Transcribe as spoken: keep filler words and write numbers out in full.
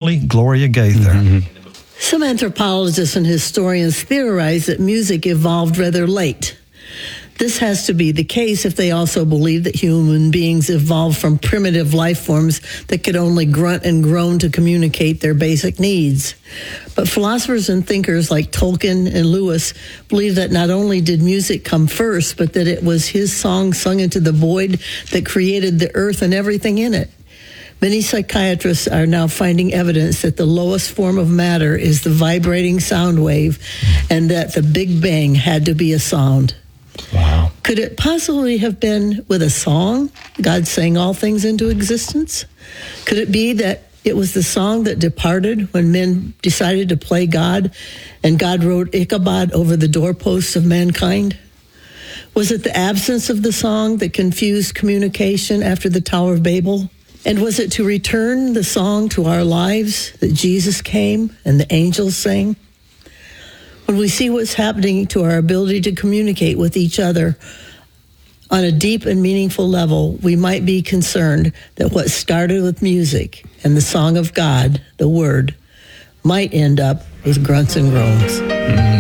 particularly Gloria Gaither. Mm-hmm. Some anthropologists and historians theorize that music evolved rather late. This has to be the case if they also believe that human beings evolved from primitive life forms that could only grunt and groan to communicate their basic needs. But philosophers and thinkers like Tolkien and Lewis believe that not only did music come first, but that it was his song sung into the void that created the earth and everything in it. Many psychiatrists are now finding evidence that the lowest form of matter is the vibrating sound wave, and that the Big Bang had to be a sound. Wow. Could it possibly have been with a song God sang all things into existence? Could it be that it was the song that departed when men decided to play God, and God wrote Ichabod over the doorposts of mankind? Was it the absence of the song that confused communication after the Tower of Babel? And was it to return the song to our lives that Jesus came and the angels sang? When we see what's happening to our ability to communicate with each other on a deep and meaningful level, we might be concerned that what started with music and the song of God, the Word, might end up with grunts and groans. Mm-hmm.